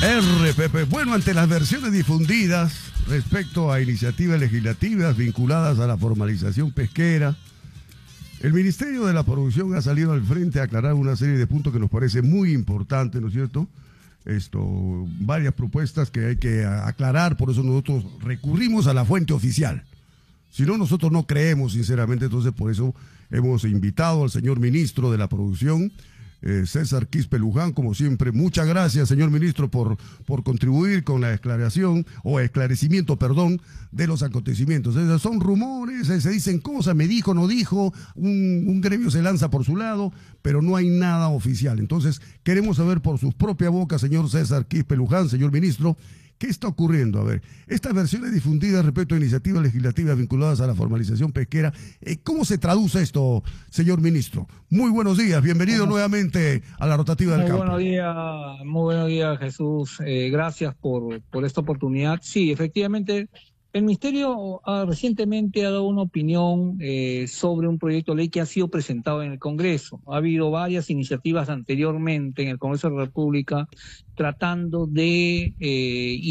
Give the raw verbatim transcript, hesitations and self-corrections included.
R P P. Bueno, ante las versiones difundidas respecto a iniciativas legislativas vinculadas a la formalización pesquera, el Ministerio de la Producción ha salido al frente a aclarar una serie de puntos que nos parece muy importantes, ¿no es cierto? Esto, varias propuestas que hay que aclarar, por eso nosotros recurrimos a la fuente oficial. Si no, nosotros no creemos, sinceramente, entonces por eso hemos invitado al señor ministro de la Producción, eh, César Quispe Luján, como siempre. Muchas gracias, señor ministro, por, por contribuir con la aclaración, o esclarecimiento, perdón, de los acontecimientos. Esos son rumores, se dicen cosas, me dijo, no dijo, un, un gremio se lanza por su lado, pero no hay nada oficial. Entonces, queremos saber por sus propias bocas, señor César Quispe Luján, señor ministro, ¿qué está ocurriendo? A ver, estas versiones difundidas respecto a iniciativas legislativas vinculadas a la formalización pesquera, eh, ¿cómo se traduce esto, señor ministro? Muy buenos días, bienvenido bueno, nuevamente a la rotativa del muy campo. Buenos días, muy buenos días, Jesús. Eh, gracias por, por esta oportunidad. Sí, efectivamente, el Ministerio ha, recientemente ha dado una opinión eh, sobre un proyecto de ley que ha sido presentado en el Congreso. Ha habido varias iniciativas anteriormente en el Congreso de la República tratando de... Eh,